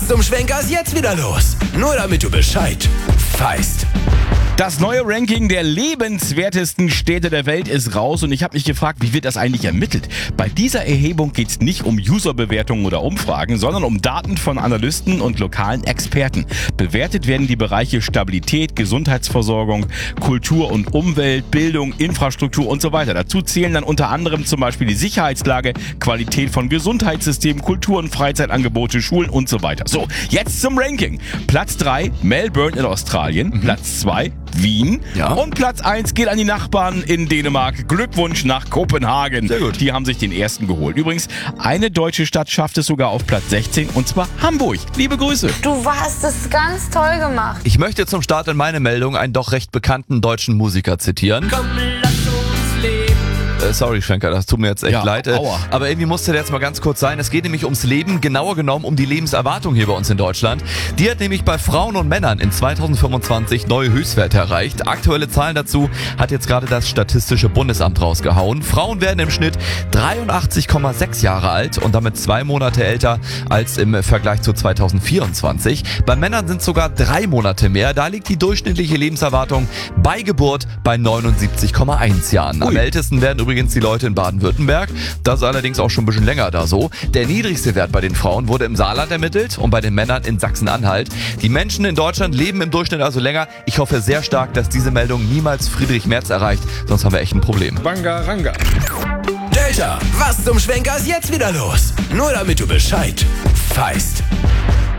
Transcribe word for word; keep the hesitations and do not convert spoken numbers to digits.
zum Schwenker ist jetzt wieder los? Nur damit du Bescheid weißt. Das neue Ranking der lebenswertesten Städte der Welt ist raus und ich habe mich gefragt, wie wird das eigentlich ermittelt? Bei dieser Erhebung geht es nicht um Userbewertungen oder Umfragen, sondern um Daten von Analysten und lokalen Experten. Bewertet werden die Bereiche Stabilität, Gesundheitsversorgung, Kultur und Umwelt, Bildung, Infrastruktur und so weiter. Dazu zählen dann unter anderem zum Beispiel die Sicherheitslage, Qualität von Gesundheitssystemen, Kultur- und Freizeitangebote, Schulen und so weiter. So, jetzt zum Ranking. Platz drei, Melbourne in Australien. Mhm. Platz zwei, Wien. Ja. Und Platz eins geht an die Nachbarn in Dänemark. Glückwunsch nach Kopenhagen. Sehr gut. Die haben sich den ersten geholt. Übrigens, eine deutsche Stadt schafft es sogar auf Platz sechzehn und zwar Hamburg. Liebe Grüße. Du hast es ganz toll gemacht. Ich möchte zum Start in meine Meldung einen doch recht bekannten deutschen Musiker zitieren. Komm, lass uns leben. Äh, sorry, Schwenker, das tut mir jetzt echt Ja, leid. Äh, aua. aber irgendwie musste der jetzt mal ganz kurz sein. Es geht nämlich ums Leben, genauer genommen um die Lebenserwartung hier bei uns in Deutschland. Die hat nämlich bei Frauen und Männern in zweitausendfünfundzwanzig neue Höchstwerte erreicht. Aktuelle Zahlen dazu hat jetzt gerade das Statistische Bundesamt rausgehauen. Frauen werden im Schnitt dreiundachtzig Komma sechs Jahre alt und damit zwei Monate älter als im Vergleich zu zweitausendvierundzwanzig. Bei Männern sind es sogar drei Monate mehr. Da liegt die durchschnittliche Lebenserwartung bei Geburt bei neunundsiebzig Komma eins Jahren. Am Ui. ältesten werden übrigens die Leute in Baden-Württemberg. Das ist allerdings auch schon ein bisschen länger da so. Der niedrigste Wert bei den Frauen wurde im Saarland ermittelt und bei den Männern in Sachsen-Anhalt. Die Menschen in Deutschland leben im Durchschnitt also länger. Ich hoffe sehr stark, dass diese Meldung niemals Friedrich Merz erreicht, sonst haben wir echt ein Problem. Bangaranga. Delta, was zum Schwenker ist jetzt wieder los? Nur damit du Bescheid weißt.